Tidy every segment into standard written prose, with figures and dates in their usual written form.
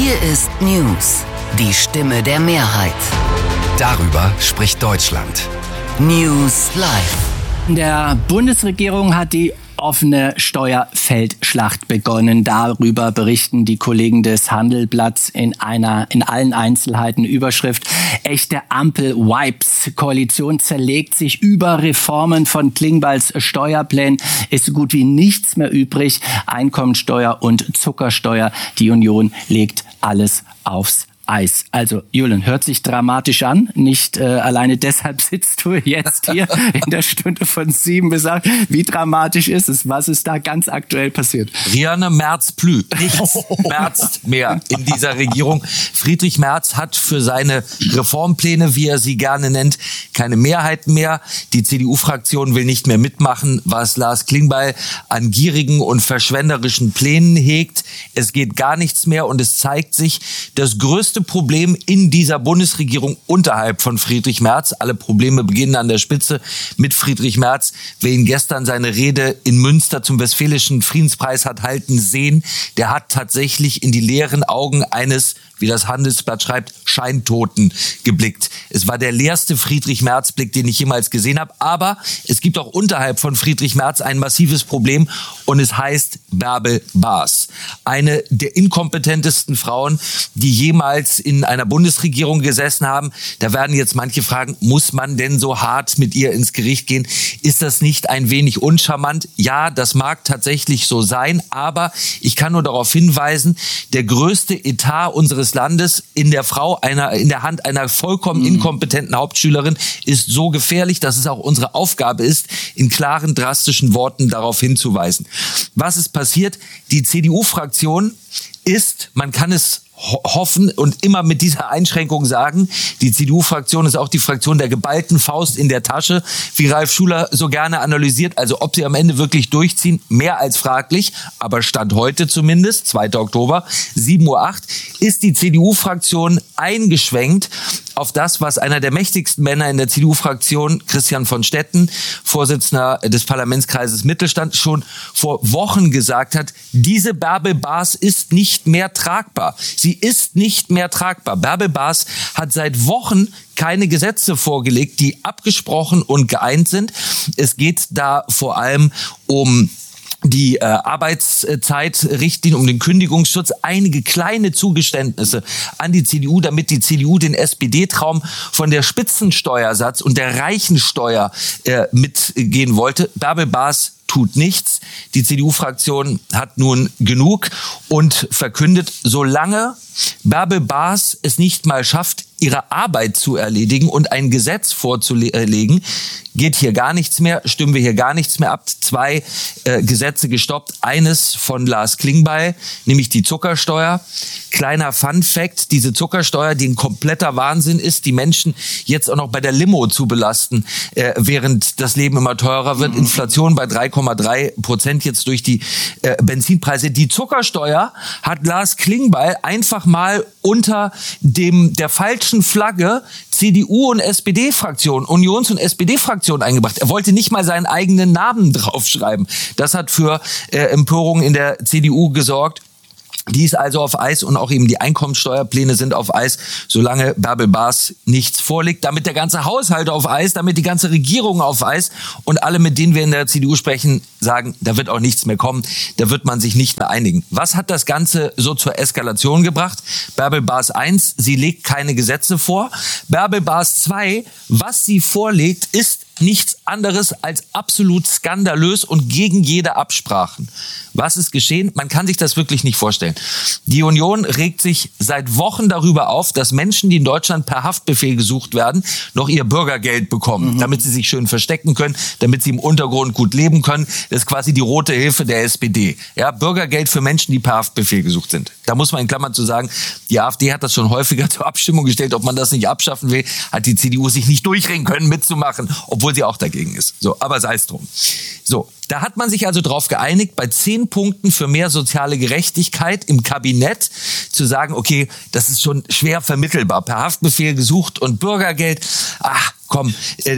Hier ist News, die Stimme der Mehrheit. Darüber spricht Deutschland. News Live. Der Bundesregierung hat die offene Steuerfeldschlacht begonnen. Darüber berichten die Kollegen des Handelsblatts in allen Einzelheiten. Überschrift: Echte Ampel-Wipes. Koalition zerlegt sich über Reformen von Klingbeils Steuerplänen. Ist so gut wie nichts mehr übrig. Einkommensteuer und Zuckersteuer. Die Union legt alles aufs Eis. Also, Julian, hört sich dramatisch an. Nicht alleine deshalb sitzt du jetzt hier in der Stunde von 7 bis 8. Wie dramatisch ist es? Was ist da ganz aktuell passiert? Riane Merz-Plü. Nichts merzt mehr in dieser Regierung. Friedrich Merz hat für seine Reformpläne, wie er sie gerne nennt, keine Mehrheit mehr. Die CDU-Fraktion will nicht mehr mitmachen, was Lars Klingbeil an gierigen und verschwenderischen Plänen hegt. Es geht gar nichts mehr und es zeigt sich, das größte Problem in dieser Bundesregierung unterhalb von Friedrich Merz. Alle Probleme beginnen an der Spitze mit Friedrich Merz. Wer ihn gestern seine Rede in Münster zum Westfälischen Friedenspreis hat halten sehen, der hat tatsächlich in die leeren Augen eines, wie das Handelsblatt schreibt, Scheintoten geblickt. Es war der leerste Friedrich-Merz-Blick, den ich jemals gesehen habe. Aber es gibt auch unterhalb von Friedrich Merz ein massives Problem und es heißt Bärbel Baas. Eine der inkompetentesten Frauen, die jemals in einer Bundesregierung gesessen haben. Da werden jetzt manche fragen, muss man denn so hart mit ihr ins Gericht gehen? Ist das nicht ein wenig uncharmant? Ja, das mag tatsächlich so sein, aber ich kann nur darauf hinweisen, der größte Etat unseres Landes in der Hand einer vollkommen inkompetenten Hauptschülerin ist so gefährlich, dass es auch unsere Aufgabe ist, in klaren, drastischen Worten darauf hinzuweisen. Was ist passiert? Die CDU-Fraktion ist, man kann es hoffen und immer mit dieser Einschränkung sagen, die CDU-Fraktion ist auch die Fraktion der geballten Faust in der Tasche, wie Ralf Schuler so gerne analysiert. Also ob sie am Ende wirklich durchziehen, mehr als fraglich. Aber Stand heute zumindest, 2. Oktober, 7:08 Uhr, ist die CDU-Fraktion eingeschwenkt auf das, was einer der mächtigsten Männer in der CDU-Fraktion, Christian von Stetten, Vorsitzender des Parlamentskreises Mittelstand, schon vor Wochen gesagt hat: Diese Bärbel Baas ist nicht mehr tragbar. Sie ist nicht mehr tragbar. Bärbel Baas hat seit Wochen keine Gesetze vorgelegt, die abgesprochen und geeint sind. Es geht da vor allem um die Arbeitszeitrichtlinie, um den Kündigungsschutz, einige kleine Zugeständnisse an die CDU, damit die CDU den SPD-Traum von der Spitzensteuersatz und der Reichensteuer mitgehen wollte. Bärbel Baas tut nichts. Die CDU-Fraktion hat nun genug und verkündet, solange Bärbel Baas es nicht mal schafft, ihre Arbeit zu erledigen und ein Gesetz vorzulegen, geht hier gar nichts mehr, stimmen wir hier gar nichts mehr ab. 2 Gesetze gestoppt. Eines von Lars Klingbeil, nämlich die Zuckersteuer. Kleiner Fun-Fact: Diese Zuckersteuer, die ein kompletter Wahnsinn ist, die Menschen jetzt auch noch bei der Limo zu belasten, während das Leben immer teurer wird. Inflation bei 3,3% jetzt durch die Benzinpreise. Die Zuckersteuer hat Lars Klingbeil einfach mal unter der falschen Flagge CDU und SPD-Fraktion, Unions- und SPD-Fraktion eingebracht. Er wollte nicht mal seinen eigenen Namen draufschreiben. Das hat für Empörung in der CDU gesorgt. Die ist also auf Eis und auch eben die Einkommensteuerpläne sind auf Eis, solange Bärbel Baas nichts vorlegt. Damit der ganze Haushalt auf Eis, damit die ganze Regierung auf Eis und alle, mit denen wir in der CDU sprechen, sagen, da wird auch nichts mehr kommen, da wird man sich nicht mehr einigen. Was hat das Ganze so zur Eskalation gebracht? Bärbel Baas 1, sie legt keine Gesetze vor. Bärbel Baas 2, was sie vorlegt, ist nichts anderes als absolut skandalös und gegen jede Absprachen. Was ist geschehen? Man kann sich das wirklich nicht vorstellen. Die Union regt sich seit Wochen darüber auf, dass Menschen, die in Deutschland per Haftbefehl gesucht werden, noch ihr Bürgergeld bekommen, damit sie sich schön verstecken können, damit sie im Untergrund gut leben können. Das ist quasi die rote Hilfe der SPD. Ja, Bürgergeld für Menschen, die per Haftbefehl gesucht sind. Da muss man in Klammern zu sagen, die AfD hat das schon häufiger zur Abstimmung gestellt, ob man das nicht abschaffen will, hat die CDU sich nicht durchringen können, mitzumachen, obwohl sie auch dagegen ist. So, aber sei es drum. So, da hat man sich also darauf geeinigt, bei 10 Punkten für mehr soziale Gerechtigkeit im Kabinett zu sagen, okay, das ist schon schwer vermittelbar. Per Haftbefehl gesucht und Bürgergeld, komm,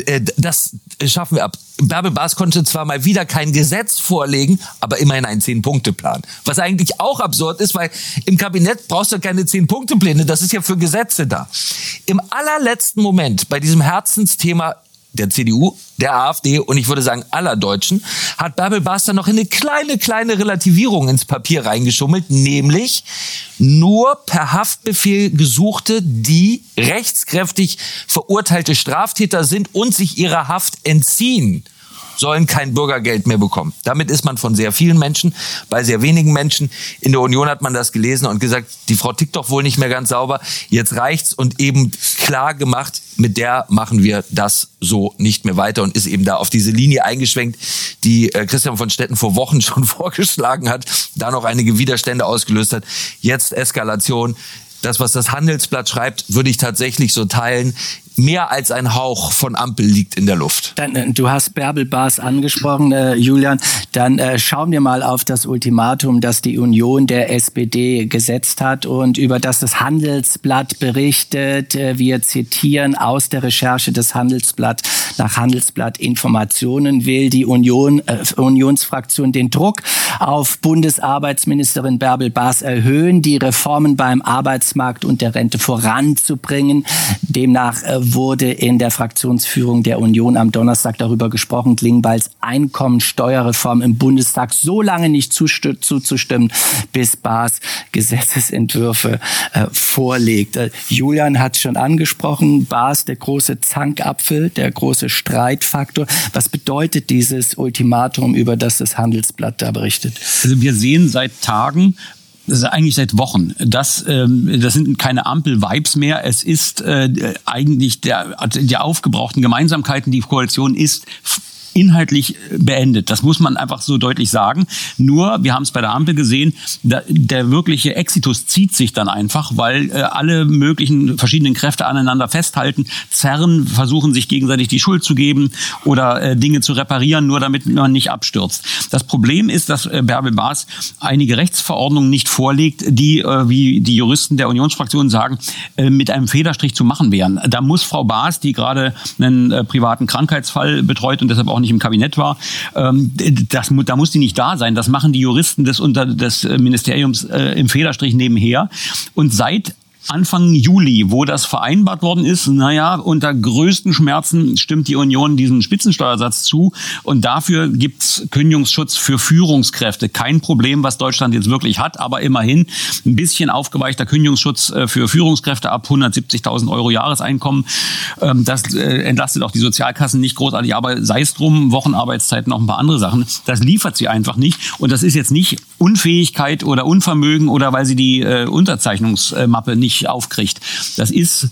das schaffen wir ab. Bärbel Baas konnte zwar mal wieder kein Gesetz vorlegen, aber immerhin einen 10-Punkte-Plan. Was eigentlich auch absurd ist, weil im Kabinett brauchst du keine 10-Punkte-Pläne, das ist ja für Gesetze da. Im allerletzten Moment bei diesem Herzensthema der CDU, der AfD und ich würde sagen aller Deutschen, hat Bärbel Baas dann noch eine kleine Relativierung ins Papier reingeschummelt, nämlich nur per Haftbefehl Gesuchte, die rechtskräftig verurteilte Straftäter sind und sich ihrer Haft entziehen, sollen kein Bürgergeld mehr bekommen. Damit ist man von sehr vielen Menschen, bei sehr wenigen Menschen. In der Union hat man das gelesen und gesagt, die Frau tickt doch wohl nicht mehr ganz sauber. Jetzt reicht's und eben klar gemacht, mit der machen wir das so nicht mehr weiter und ist eben da auf diese Linie eingeschwenkt, die Christian von Stetten vor Wochen schon vorgeschlagen hat, da noch einige Widerstände ausgelöst hat. Jetzt Eskalation. Das, was das Handelsblatt schreibt, würde ich tatsächlich so teilen. Mehr als ein Hauch von Ampel liegt in der Luft. Dann, du hast Bärbel Baas angesprochen, Julian. Dann schauen wir mal auf das Ultimatum, das die Union der SPD gesetzt hat und über das Handelsblatt berichtet. Wir zitieren aus der Recherche des Handelsblatt. Nach Handelsblatt Informationen will die Unionsfraktion den Druck auf Bundesarbeitsministerin Bärbel Baas erhöhen, die Reformen beim Arbeitsmarkt und der Rente voranzubringen. Demnach wurde in der Fraktionsführung der Union am Donnerstag darüber gesprochen, Klingbeils Einkommensteuerreform im Bundestag so lange nicht zuzustimmen, bis Baas Gesetzesentwürfe vorlegt. Julian hat schon angesprochen, Baas, der große Zankapfel, der große Streitfaktor. Was bedeutet dieses Ultimatum, über das Handelsblatt da berichtet? Also wir sehen seit Tagen, das ist eigentlich seit Wochen. Das sind keine Ampel-Vibes mehr. Es ist eigentlich der aufgebrauchten Gemeinsamkeiten. Die Koalition ist inhaltlich beendet. Das muss man einfach so deutlich sagen. Nur, wir haben es bei der Ampel gesehen, der wirkliche Exitus zieht sich dann einfach, weil alle möglichen verschiedenen Kräfte aneinander festhalten, zerren, versuchen sich gegenseitig die Schuld zu geben oder Dinge zu reparieren, nur damit man nicht abstürzt. Das Problem ist, dass Bärbel Baas einige Rechtsverordnungen nicht vorlegt, die, wie die Juristen der Unionsfraktion sagen, mit einem Federstrich zu machen wären. Da muss Frau Baas, die gerade einen privaten Krankheitsfall betreut und deshalb auch nicht im Kabinett war, da muss die nicht da sein. Das machen die Juristen des Ministeriums im Federstrich nebenher. Und seit Anfang Juli, wo das vereinbart worden ist, unter größten Schmerzen stimmt die Union diesen Spitzensteuersatz zu und dafür gibt's Kündigungsschutz für Führungskräfte. Kein Problem, was Deutschland jetzt wirklich hat, aber immerhin ein bisschen aufgeweichter Kündigungsschutz für Führungskräfte ab 170.000 € Jahreseinkommen. Das entlastet auch die Sozialkassen nicht großartig, aber sei es drum, Wochenarbeitszeit, noch ein paar andere Sachen. Das liefert sie einfach nicht und das ist jetzt nicht Unfähigkeit oder Unvermögen oder weil sie die Unterzeichnungsmappe nicht aufkriegt. Das ist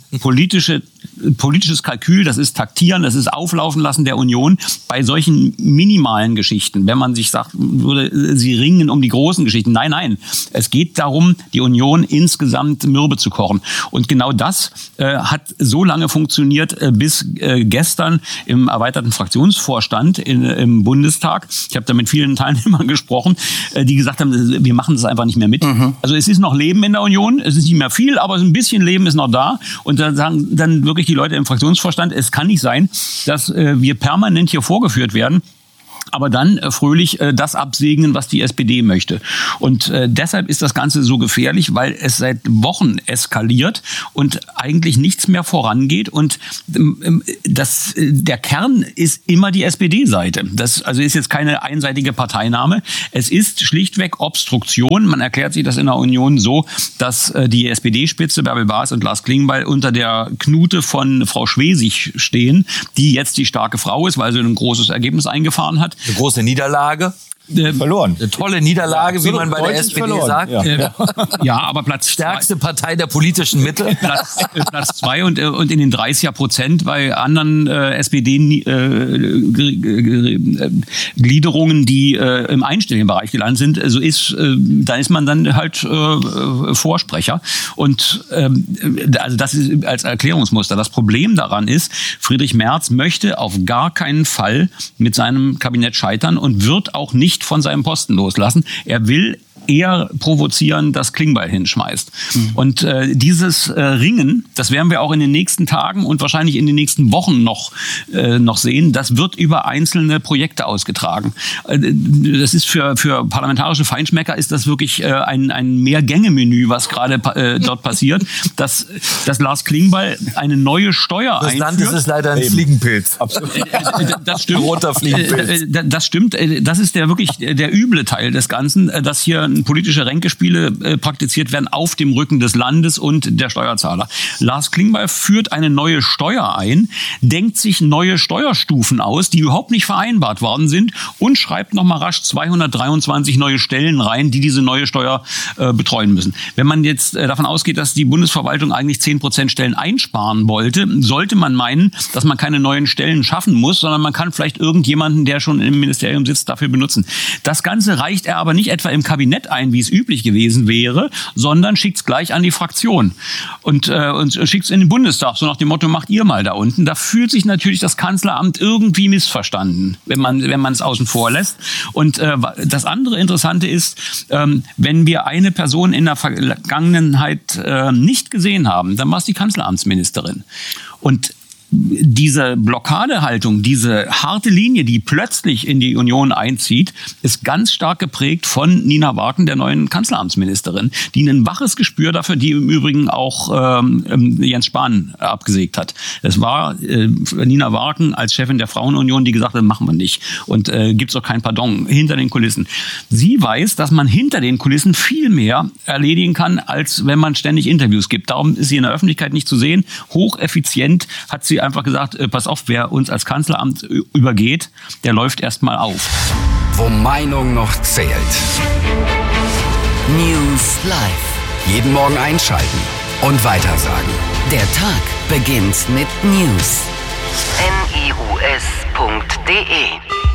politisches Kalkül, das ist Taktieren, das ist Auflaufen lassen der Union bei solchen minimalen Geschichten. Wenn man sich sagt, sie ringen um die großen Geschichten. Nein. Es geht darum, die Union insgesamt mürbe zu kochen. Und genau das hat so lange funktioniert, bis gestern im erweiterten Fraktionsvorstand im Bundestag. Ich habe da mit vielen Teilnehmern gesprochen, die gesagt haben, wir machen das einfach nicht mehr mit. Also es ist noch Leben in der Union, es ist nicht mehr viel, aber ein bisschen Leben ist noch da. Und dann sagen dann wirklich die Leute im Fraktionsvorstand, es kann nicht sein, dass wir permanent hier vorgeführt werden, aber dann fröhlich das absegnen, was die SPD möchte. Und deshalb ist das Ganze so gefährlich, weil es seit Wochen eskaliert und eigentlich nichts mehr vorangeht. Und der Kern ist immer die SPD-Seite. Das also ist jetzt keine einseitige Parteinahme. Es ist schlichtweg Obstruktion. Man erklärt sich das in der Union so, dass die SPD-Spitze Bärbel Baas und Lars Klingbeil unter der Knute von Frau Schwesig stehen, die jetzt die starke Frau ist, weil sie ein großes Ergebnis eingefahren hat. Eine große Niederlage. Verloren. Eine tolle Niederlage, ja, wie man bei der SPD sagt. Ja, aber stärkste Partei der politischen Mitte. Platz 2 und in den 30% bei anderen SPD-Gliederungen, die im einstelligen Bereich gelandet sind, da ist man dann halt Vorsprecher. Und also das ist als Erklärungsmuster. Das Problem daran ist, Friedrich Merz möchte auf gar keinen Fall mit seinem Kabinett scheitern und wird auch nicht von seinem Posten loslassen. Er will eher provozieren, dass Klingbeil hinschmeißt. Und dieses Ringen, das werden wir auch in den nächsten Tagen und wahrscheinlich in den nächsten Wochen noch sehen, das wird über einzelne Projekte ausgetragen. Das ist für parlamentarische Feinschmecker ist das wirklich ein Mehrgänge-Menü, was gerade dort passiert, dass Lars Klingbeil eine neue Steuer einführt. Das Land ist es leider ein Fliegenpilz. Absolut. Das stimmt. Roter Fliegenpilz. Das stimmt. Das ist wirklich der üble Teil des Ganzen, dass hier politische Ränkespiele praktiziert werden auf dem Rücken des Landes und der Steuerzahler. Lars Klingbeil führt eine neue Steuer ein, denkt sich neue Steuerstufen aus, die überhaupt nicht vereinbart worden sind und schreibt nochmal rasch 223 neue Stellen rein, die diese neue Steuer betreuen müssen. Wenn man jetzt davon ausgeht, dass die Bundesverwaltung eigentlich 10% Stellen einsparen wollte, sollte man meinen, dass man keine neuen Stellen schaffen muss, sondern man kann vielleicht irgendjemanden, der schon im Ministerium sitzt, dafür benutzen. Das Ganze reicht er aber nicht etwa im Kabinett ein, wie es üblich gewesen wäre, sondern schickt es gleich an die Fraktion und schickt es in den Bundestag, so nach dem Motto, macht ihr mal da unten. Da fühlt sich natürlich das Kanzleramt irgendwie missverstanden, wenn man es außen vor lässt. Und das andere Interessante ist, wenn wir eine Person in der Vergangenheit nicht gesehen haben, dann war es die Kanzleramtsministerin. Und diese Blockadehaltung, diese harte Linie, die plötzlich in die Union einzieht, ist ganz stark geprägt von Nina Warken, der neuen Kanzleramtsministerin, die ein waches Gespür dafür, die im Übrigen auch Jens Spahn abgesägt hat. Es war Nina Warken als Chefin der Frauenunion, die gesagt hat, machen wir nicht. Und gibt's auch kein Pardon hinter den Kulissen. Sie weiß, dass man hinter den Kulissen viel mehr erledigen kann, als wenn man ständig Interviews gibt. Darum ist sie in der Öffentlichkeit nicht zu sehen. Hocheffizient hat sie einfach gesagt, pass auf, wer uns als Kanzleramt übergeht, der läuft erstmal auf. Wo Meinung noch zählt. News Live. Jeden Morgen einschalten und weitersagen. Der Tag beginnt mit News. news.de